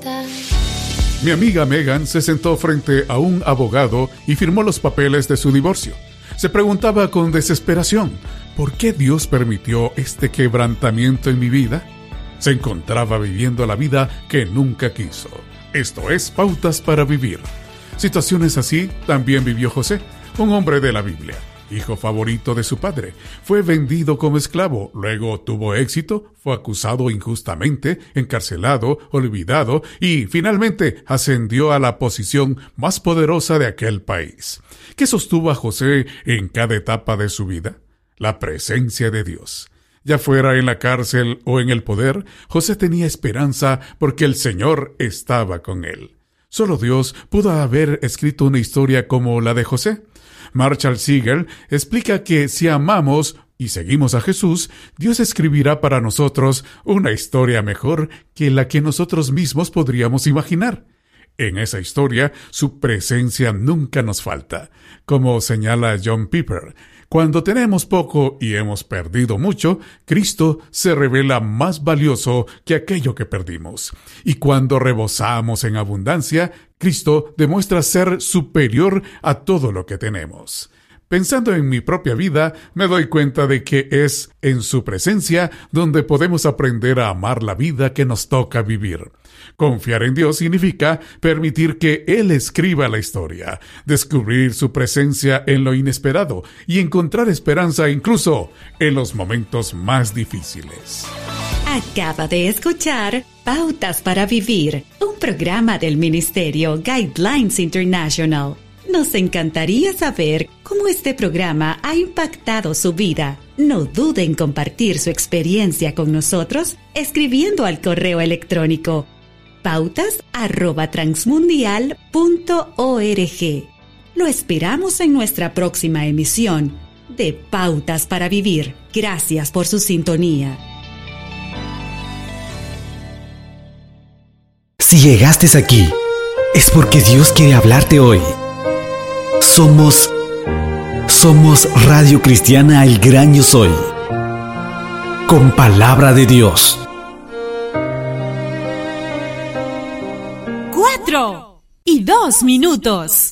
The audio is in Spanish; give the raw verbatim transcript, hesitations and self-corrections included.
Mi amiga Megan se sentó frente a un abogado y firmó los papeles de su divorcio. Se preguntaba con desesperación, ¿por qué Dios permitió este quebrantamiento en mi vida? Se encontraba viviendo la vida que nunca quiso. Esto es Pautas para Vivir. Situaciones así también vivió José, un hombre de la Biblia, hijo favorito de su padre. Fue vendido como esclavo, luego tuvo éxito, fue acusado injustamente, encarcelado, olvidado y finalmente ascendió a la posición más poderosa de aquel país. ¿Qué sostuvo a José en cada etapa de su vida? La presencia de Dios. Ya fuera en la cárcel o en el poder, José tenía esperanza porque el Señor estaba con él. Solo Dios pudo haber escrito una historia como la de José. Marshall Segal explica que si amamos y seguimos a Jesús, Dios escribirá para nosotros una historia mejor que la que nosotros mismos podríamos imaginar. En esa historia, su presencia nunca nos falta. Como señala John Piper, cuando tenemos poco y hemos perdido mucho, Cristo se revela más valioso que aquello que perdimos. Y cuando rebosamos en abundancia, Cristo demuestra ser superior a todo lo que tenemos. Pensando en mi propia vida, me doy cuenta de que es en su presencia donde podemos aprender a amar la vida que nos toca vivir. Confiar en Dios significa permitir que Él escriba la historia, descubrir su presencia en lo inesperado y encontrar esperanza incluso en los momentos más difíciles. Acaba de escuchar Pautas para Vivir, un programa del Ministerio Guidelines International. Nos encantaría saber cómo este programa ha impactado su vida. No dude en compartir su experiencia con nosotros escribiendo al correo electrónico pautas arroba transmundial punto org. Lo esperamos en nuestra próxima emisión de Pautas para Vivir. Gracias por su sintonía. Si llegaste aquí, es porque Dios quiere hablarte hoy. Somos, somos Radio Cristiana El Gran Yo Soy, con palabra de Dios. Cuatro y dos minutos.